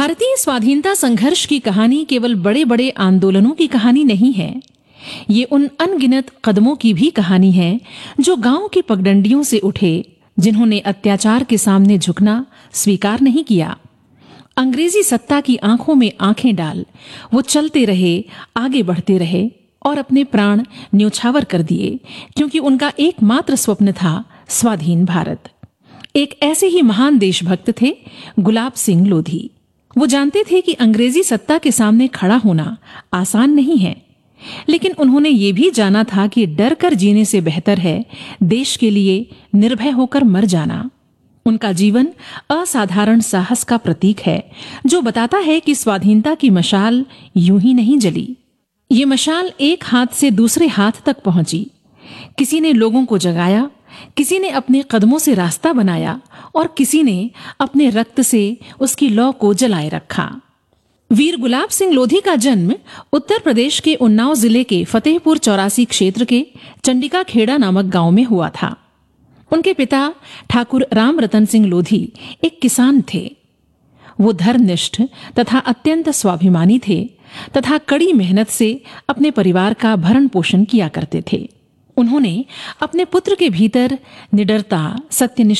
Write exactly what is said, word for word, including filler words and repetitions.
भारतीय स्वाधीनता संघर्ष की कहानी केवल बड़े बड़े आंदोलनों की कहानी नहीं है। ये उन अनगिनत कदमों की भी कहानी है जो गांव की पगडंडियों से उठे, जिन्होंने अत्याचार के सामने झुकना स्वीकार नहीं किया। अंग्रेजी सत्ता की आंखों में आंखें डाल वो चलते रहे, आगे बढ़ते रहे और अपने प्राण न्योछावर कर दिए, क्योंकि उनका एकमात्र स्वप्न था स्वाधीन भारत। एक ऐसे ही महान देशभक्त थे गुलाब सिंह लोधी। वो जानते थे कि अंग्रेजी सत्ता के सामने खड़ा होना आसान नहीं है, लेकिन उन्होंने ये भी जाना था कि डर कर जीने से बेहतर है देश के लिए निर्भय होकर मर जाना। उनका जीवन असाधारण साहस का प्रतीक है, जो बताता है कि स्वाधीनता की मशाल यूं ही नहीं जली। ये मशाल एक हाथ से दूसरे हाथ तक पहुंची। किसी ने लोगों को जगाया, किसी ने अपने कदमों से रास्ता बनाया और किसी ने अपने रक्त से उसकी लौ को जलाए रखा। वीर गुलाब सिंह लोधी का जन्म उत्तर प्रदेश के उन्नाव जिले के फतेहपुर चौरासी क्षेत्र के चंडिका खेड़ा नामक गांव में हुआ था। उनके पिता ठाकुर राम रतन सिंह लोधी एक किसान थे। वो धर्मनिष्ठ तथा अत्यंत स्वाभिमानी थे तथा कड़ी मेहनत से अपने परिवार का भरण पोषण किया करते थे। उन्होंने अपने पुत्र के भीतर निडरता, सत्यनिष्ठा